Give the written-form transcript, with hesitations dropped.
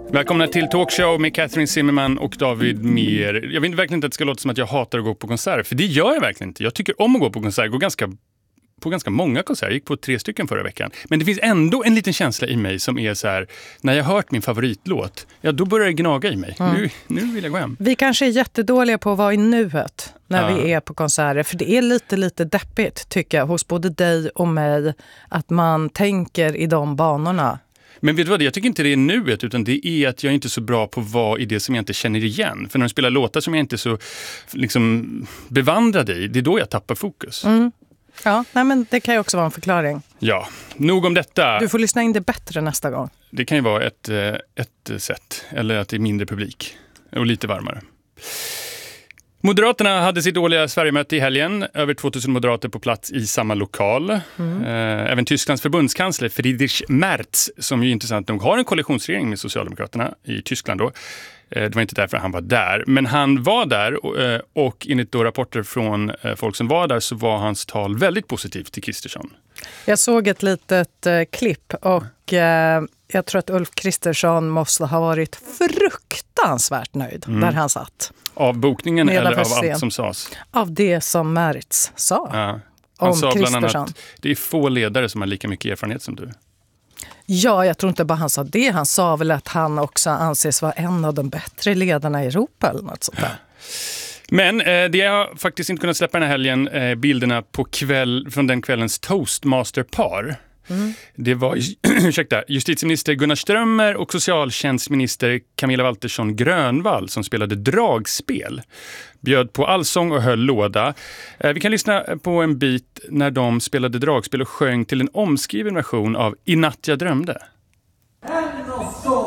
Välkomna till Talkshow med Catherine Zimmerman och David Mer. Jag vill verkligen inte att det ska låta som att jag hatar att gå på konsert, för det gör jag verkligen inte. Jag tycker om att gå på konsert, jag går på ganska många konserter. Jag gick på 3 stycken förra veckan. Men det finns ändå en liten känsla i mig som är så här, när jag hört min favoritlåt, ja då börjar det gnaga i mig. Nu vill jag gå hem. Vi kanske är jättedåliga på att vara i nuet när vi är på konserter. För det är lite deppigt tycker jag hos både dig och mig att man tänker i de banorna. Men vet du vad, jag tycker inte det är nuet, utan det är att jag inte är så bra på att vara i det som jag inte känner igen. För när de spelar låtar som jag inte är så liksom bevandrad i, det är då jag tappar fokus. Ja, nej, men det kan ju också vara en förklaring. Ja, nog om detta. Du får lyssna in det bättre nästa gång. Det kan ju vara ett sätt, eller att det är mindre publik och lite varmare. Moderaterna hade sitt årliga Sverigemöte i helgen. Över 2000 moderater på plats i samma lokal. Även Tysklands förbundskansler Friedrich Merz, som ju intressant nog har en koalitionsregering med Socialdemokraterna i Tyskland då. Det var inte därför han var där. Men han var där och enligt då rapporter från folk som var där så var hans tal väldigt positivt till Kristersson. Jag såg ett litet klipp och jag tror att Ulf Kristersson måste ha varit fruktansvärt nöjd där han satt. Av bokningen eller av allt som sades? Av det som Merz sa. Ja. Han sa bland annat Kristersson. att det är få ledare som har lika mycket erfarenhet som du. Ja, jag tror inte bara han sa det. Han sa väl att han också anses vara en av de bättre ledarna i Europa eller något sånt där. Men det har faktiskt inte kunnat släppa den här helgen bilderna från den kvällens toastmasterpar. Det var justitieminister Gunnar Strömmer och socialtjänstminister Camilla Waltersson Grönvall som spelade dragspel. Bjöd på allsång och höll låda. Vi kan lyssna på en bit när de spelade dragspel och sjöng till en omskriven version av I natt jag drömde.